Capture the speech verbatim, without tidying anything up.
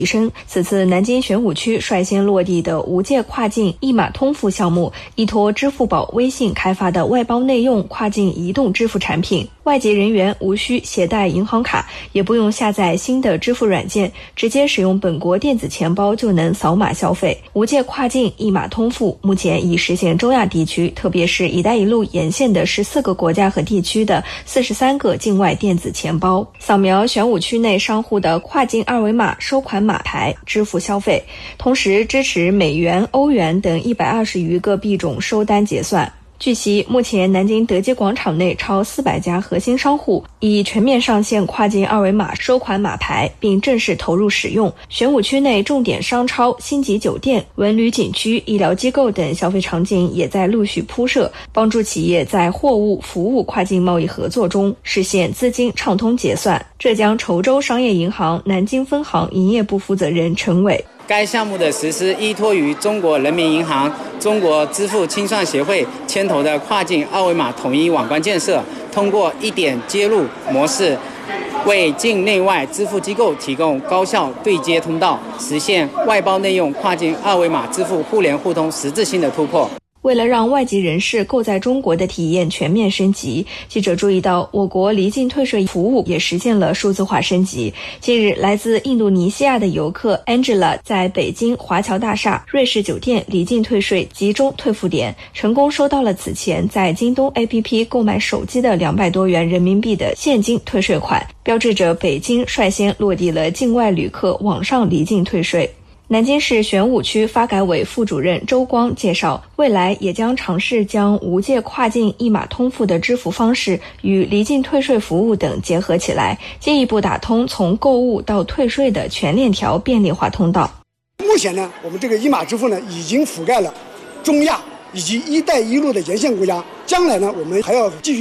提升。此次南京玄武区率先落地的无界跨境一码通付项目，依托支付宝、微信开发的外包内用跨境移动支付产品，外籍人员无需携带银行卡，也不用下载新的支付软件，直接使用本国电子钱包就能扫码消费。无界跨境一码通付目前已实现中亚地区，特别是一带一路沿线的十四个国家和地区的四十三个境外电子钱包，扫描玄武区内商户的跨境二维码收款码牌支付消费，同时支持美元、欧元等一百二十余个币种收单结算。据悉，目前南京德基广场内超四百家核心商户已全面上线跨境二维码收款码牌，并正式投入使用。玄武区内重点商超、星级酒店、文旅景区、医疗机构等消费场景也在陆续铺设，帮助企业在货物、服务跨境贸易合作中实现资金畅通结算。浙江稠州商业银行南京分行营业部负责人陈伟， 该项目的实施依托于中国人民银行、中国支付清算协会牵头的跨境二维码统一网关建设，通过一点接入模式，为境内外支付机构提供高效对接通道，实现外包内用跨境二维码支付互联互通实质性的突破。 为了让外籍人士购在中国的体验全面升级，记者注意到我国离境退税服务也实现了数字化升级。近日，来自印度尼西亚的游客 Angela 在北京华侨大厦瑞士酒店离境退税集中退付点，成功收到了此前在京东 A P P 购买手机的两百多元人民币的现金退税款，标志着北京率先落地了境外旅客网上离境退税。南京市玄武区发改委副主任周光介绍，未来也将尝试将无界跨境一码通付的支付方式与离境退税服务等结合起来，进一步打通从购物到退税的全链条便利化通道。 目前呢，我们这个一码支付呢，已经覆盖了中亚以及一带一路的沿线国家，将来呢，我们还要继续